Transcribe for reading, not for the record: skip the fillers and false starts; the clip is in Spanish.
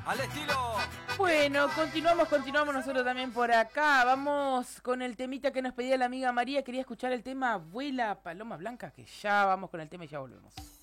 Al estilo. Bueno, continuamos nosotros también por acá. Vamos con el temita que nos pedía la amiga María. Quería escuchar el tema Vuela Paloma Blanca, que ya vamos con el tema y ya volvemos.